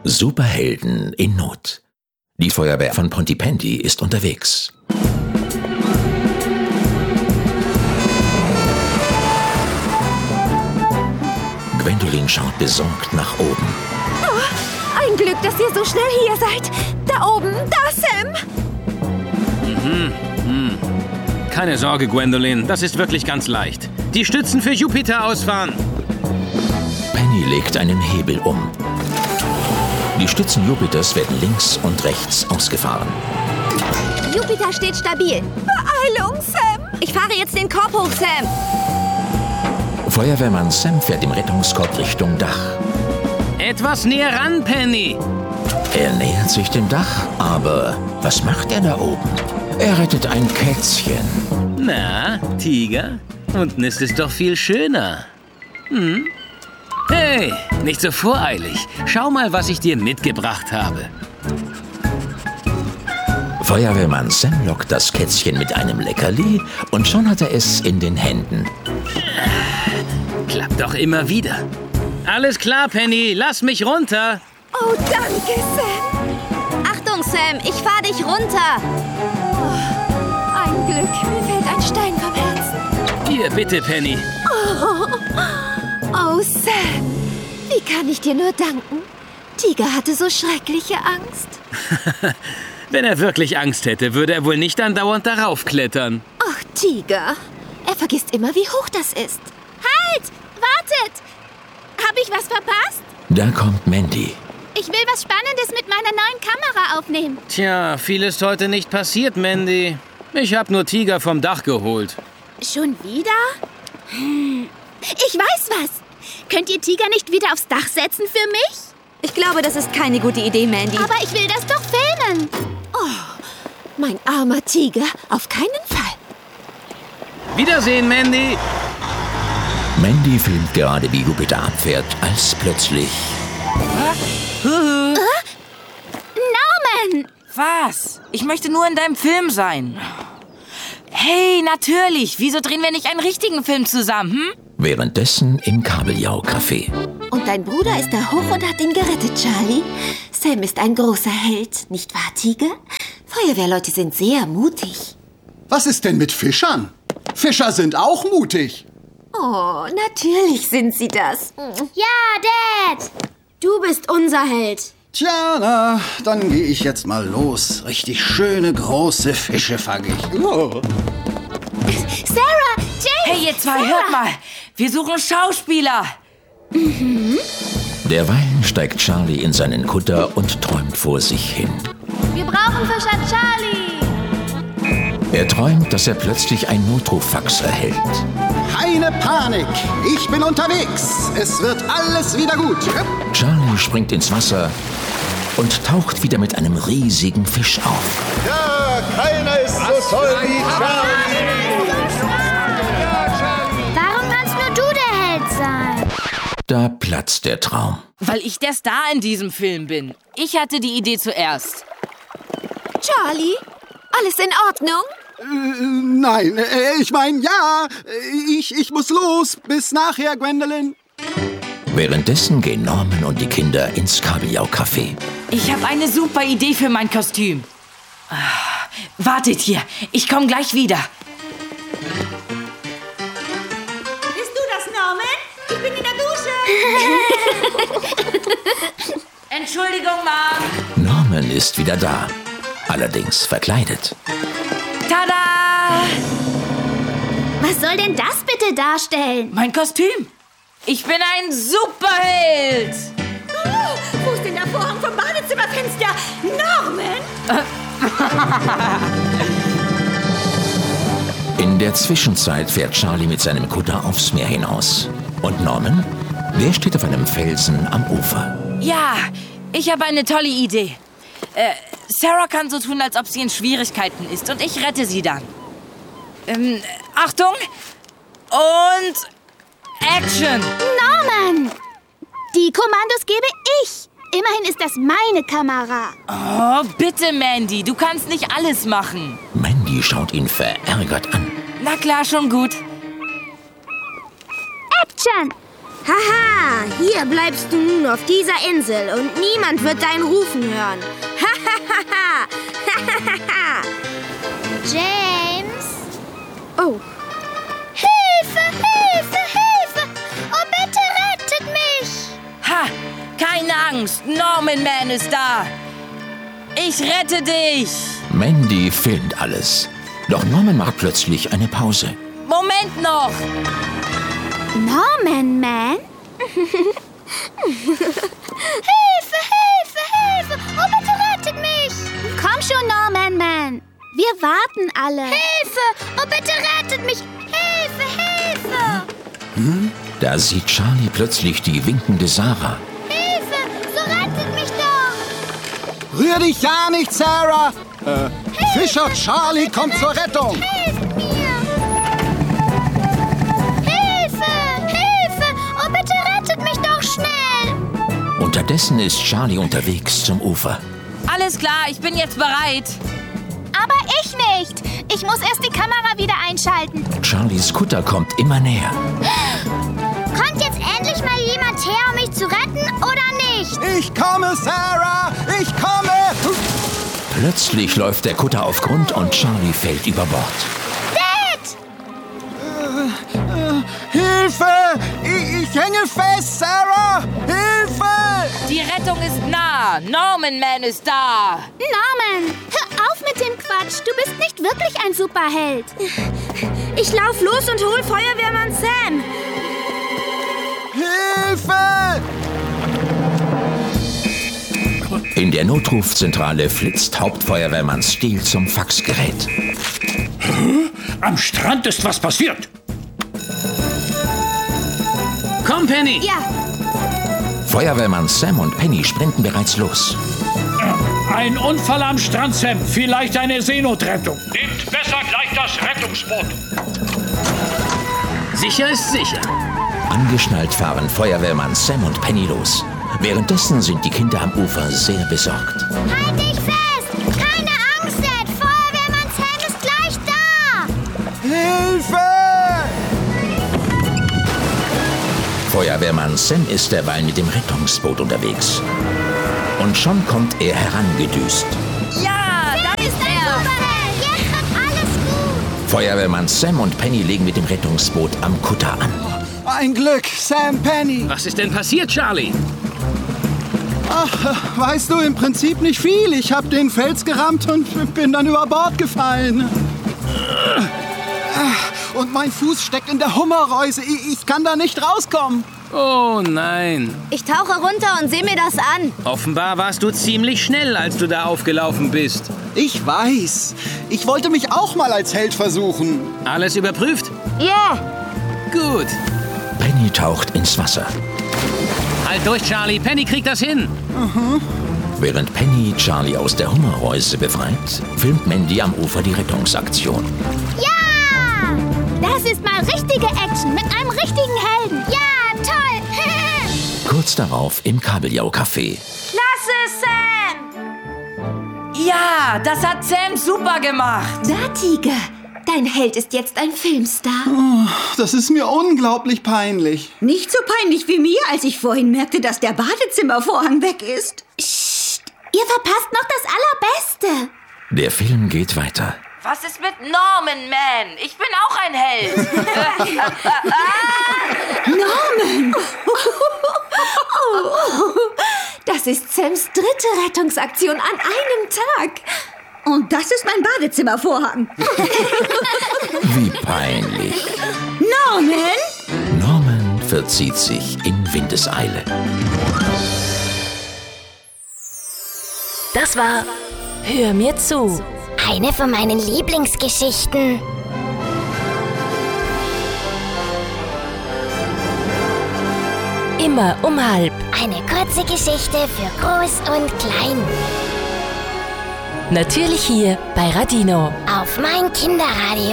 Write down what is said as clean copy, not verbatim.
Superhelden in Not. Die Feuerwehr von Pontypandy ist unterwegs. Gwendolyn schaut besorgt nach oben. Oh, ein Glück, dass ihr so schnell hier seid. Da oben, da Sam. Keine Sorge, Gwendolyn, das ist wirklich ganz leicht. Die Stützen für Jupiter ausfahren. Penny legt einen Hebel um. Die Stützen Jupiters werden links und rechts ausgefahren. Jupiter steht stabil. Beeilung, Sam. Ich fahre jetzt den Korb hoch, Sam. Feuerwehrmann Sam fährt im Rettungskorb Richtung Dach. Etwas näher ran, Penny. Er nähert sich dem Dach, aber was macht er da oben? Er rettet ein Kätzchen. Na, Tiger? Unten ist es doch viel schöner. Hey, nicht so voreilig. Schau mal, was ich dir mitgebracht habe. Feuerwehrmann Sam lockt das Kätzchen mit einem Leckerli und schon hat er es in den Händen. Klappt doch immer wieder. Alles klar, Penny, lass mich runter. Oh, danke, Sam. Achtung, Sam, ich fahr dich runter. Oh, ein Glück, mir fällt ein Stein vom Herzen. Hier, bitte, Penny. Oh, Sam, wie kann ich dir nur danken? Tiger hatte so schreckliche Angst. Wenn er wirklich Angst hätte, würde er wohl nicht andauernd darauf klettern. Ach, Tiger, er vergisst immer, wie hoch das ist. Halt! Wartet! Hab ich was verpasst? Da kommt Mandy. Ich will was Spannendes mit meiner neuen Kamera aufnehmen. Tja, viel ist heute nicht passiert, Mandy. Ich hab nur Tiger vom Dach geholt. Schon wieder? Ich weiß was. Könnt ihr Tiger nicht wieder aufs Dach setzen für mich? Ich glaube, das ist keine gute Idee, Mandy. Aber ich will das doch filmen. Oh, mein armer Tiger, auf keinen Fall. Wiedersehen, Mandy. Mandy filmt gerade, wie Jupiter abfährt, als plötzlich... Norman! Was? Ich möchte nur in deinem Film sein. Hey, natürlich. Wieso drehen wir nicht einen richtigen Film zusammen, Währenddessen im Kabeljau-Café. Und dein Bruder ist da hoch und hat ihn gerettet, Charlie. Sam ist ein großer Held, nicht wahr, Tiger? Feuerwehrleute sind sehr mutig. Was ist denn mit Fischern? Fischer sind auch mutig. Oh, natürlich sind sie das. Ja, Dad! Du bist unser Held. Tja, na, dann gehe ich jetzt mal los. Richtig schöne, große Fische fange ich. Oh. Sarah! James! Hey, ihr zwei, hört mal. Wir suchen Schauspieler. Derweilen steigt Charlie in seinen Kutter und träumt vor sich hin. Wir brauchen Fischer Charlie! Er träumt, dass er plötzlich ein Notruffax erhält. Keine Panik, ich bin unterwegs. Es wird alles wieder gut. Charlie springt ins Wasser und taucht wieder mit einem riesigen Fisch auf. Ja, keiner ist so toll wie Charlie. Warum kannst nur du der Held sein? Da platzt der Traum. Weil ich der Star in diesem Film bin. Ich hatte die Idee zuerst. Charlie, alles in Ordnung? Nein, ich meine, ja, ich muss los. Bis nachher, Gwendolyn. Währenddessen gehen Norman und die Kinder ins Kabeljau-Café. Ich habe eine super Idee für mein Kostüm. Wartet hier, ich komme gleich wieder. Bist du das, Norman? Ich bin in der Dusche. Entschuldigung, Mom. Norman ist wieder da, allerdings verkleidet. Tada! Was soll denn das bitte darstellen? Mein Kostüm. Ich bin ein Superheld. Wo ist denn der Vorhang vom Badezimmerfenster? Norman? In der Zwischenzeit fährt Charlie mit seinem Kutter aufs Meer hinaus. Und Norman? Der steht auf einem Felsen am Ufer. Ja, ich habe eine tolle Idee. Sarah kann so tun, als ob sie in Schwierigkeiten ist und ich rette sie dann. Achtung! Und Action! Norman! Die Kommandos gebe ich. Immerhin ist das meine Kamera. Oh, bitte, Mandy, du kannst nicht alles machen. Mandy schaut ihn verärgert an. Na klar, schon gut. Action! Haha, hier bleibst du nun auf dieser Insel und niemand wird dein Rufen hören. Hahaha. James? Oh. Hilfe, Hilfe, Hilfe! Oh, bitte rettet mich! Ha! Keine Angst, Norman Man ist da. Ich rette dich. Mandy filmt alles. Doch Norman macht plötzlich eine Pause. Moment noch. Norman Man? Hilfe, Hilfe, Hilfe! Oh, bitte rettet mich! Komm schon, Norman Man. Wir warten alle. Hilfe! Oh, bitte rettet mich! Hilfe, Hilfe! Da sieht Charlie plötzlich die winkende Sarah. Hilfe! So rettet mich doch! Rühr dich ja nicht, Sarah! Fischer Charlie kommt zur Rettung! Hilft mir! Hilfe! Hilfe! Oh, bitte rettet mich doch schnell! Unterdessen ist Charlie unterwegs zum Ufer. Alles klar, ich bin jetzt bereit. Aber ich nicht! Ich muss erst die Kamera wieder einschalten. Charlies Kutter kommt immer näher. Kommt jetzt endlich mal jemand her, um mich zu retten, oder nicht? Ich komme, Sarah! Ich komme! Plötzlich läuft der Kutter auf Grund und Charlie fällt über Bord. Dad! Hilfe! Ich hänge fest, Sarah! Hilfe! Die Rettung ist nah. Norman Man ist da. Norman, hör auf mit dem Quatsch. Du bist nicht wirklich ein Superheld. Ich lauf los und hol Feuerwehrmann Sam. Hilfe! In der Notrufzentrale flitzt Hauptfeuerwehrmann Steele zum Faxgerät. Am Strand ist was passiert. Komm, Penny. Ja, Feuerwehrmann Sam und Penny sprinten bereits los. Ein Unfall am Strand, Sam. Vielleicht eine Seenotrettung. Nehmt besser gleich das Rettungsboot. Sicher ist sicher. Angeschnallt fahren Feuerwehrmann Sam und Penny los. Währenddessen sind die Kinder am Ufer sehr besorgt. halt dich fest. Keine Angst, Dad. Feuerwehrmann Sam ist gleich da. Hilfe! Feuerwehrmann Sam ist derweil mit dem Rettungsboot unterwegs. Und schon kommt er herangedüst. Ja, da ist er. Superheld, jetzt wird alles gut. Feuerwehrmann Sam und Penny legen mit dem Rettungsboot am Kutter an. Ein Glück, Sam, Penny. Was ist denn passiert, Charlie? Ach, weißt du, im Prinzip nicht viel. Ich habe den Fels gerammt und bin dann über Bord gefallen. Und mein Fuß steckt in der Hummerreuse. Ich kann da nicht rauskommen. Oh nein. Ich tauche runter und sehe mir das an. Offenbar warst du ziemlich schnell, als du da aufgelaufen bist. Ich weiß. Ich wollte mich auch mal als Held versuchen. Alles überprüft? Ja. Gut. Penny taucht ins Wasser. Halt durch, Charlie. Penny kriegt das hin. Während Penny Charlie aus der Hummerreuse befreit, filmt Mandy am Ufer die Rettungsaktion. Ja! Das ist mal richtige Action mit einem richtigen Helden. Ja, toll. Kurz darauf im Kabeljau-Café. Klasse, Sam! Ja, das hat Sam super gemacht. Da, Tiger. Dein Held ist jetzt ein Filmstar. Das ist mir unglaublich peinlich. Nicht so peinlich wie mir, als ich vorhin merkte, dass der Badezimmervorhang weg ist. Psst, ihr verpasst noch das Allerbeste. Der Film geht weiter. Was ist mit Norman Man? Ich bin auch ein Held. Norman! Das ist Sams dritte Rettungsaktion an einem Tag. Und das ist mein Badezimmervorhang. Wie peinlich. Norman? Norman verzieht sich in Windeseile. Das war Hör mir zu. Eine von meinen Lieblingsgeschichten. Immer um halb. Eine kurze Geschichte für Groß und Klein. Natürlich hier bei Radino. Auf mein Kinderradio.